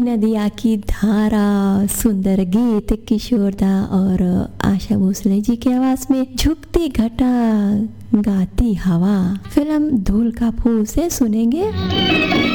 नदिया की धारा, सुंदर गीत किशोरदा और आशा भोसले जी की आवाज में झुकती घटा गाती हवा, फिल्म धूल का फूल से सुनेंगे।